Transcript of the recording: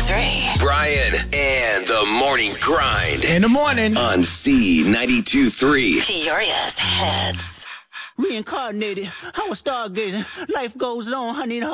92.3. Brian and the Morning Grind In the morning. on C92.3. Peoria's hits. Reincarnated, I was stargazing. Life goes on, honey.